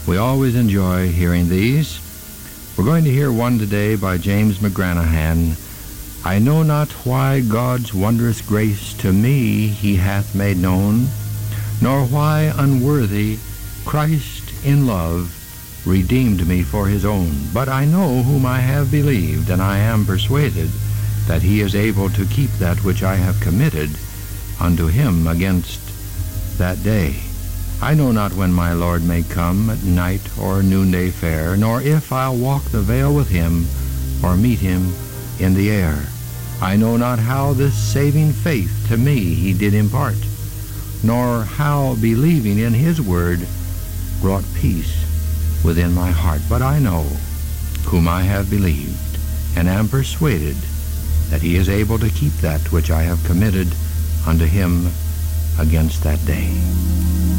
We always enjoy hearing these. We're going to hear one today by James McGranahan. I know not why God's wondrous grace to me he hath made known, nor why unworthy Christ in love redeemed me for his own. But I know whom I have believed, and I am persuaded that he is able to keep that which I have committed unto him against that day. I know not when my Lord may come, at night or noonday fair, nor if I'll walk the vale with him, or meet him in the air. I know not how this saving faith to me he did impart, nor how believing in his word brought peace within my heart. But I know whom I have believed, and am persuaded that he is able to keep that which I have committed unto him against that day.